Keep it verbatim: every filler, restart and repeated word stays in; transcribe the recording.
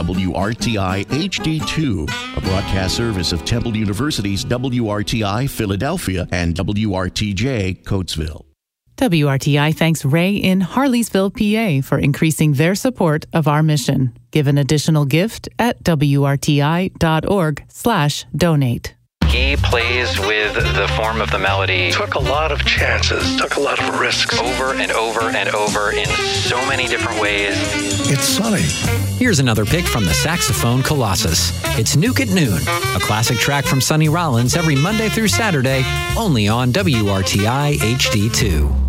W R T I H D two, a broadcast service of Temple University's W R T I Philadelphia and W R T J Coatesville. W R T I thanks Ray in Harleysville, P A for increasing their support of our mission. Give an additional gift at W R T I dot org slash donate. He plays with the form of the melody. Took a lot of chances, took a lot of risks. Over and over and over in so many different ways. It's sunny. Here's another pick from the saxophone Colossus. It's Nuke at Noon, a classic track from Sonny Rollins every Monday through Saturday, only on W R T I H D two.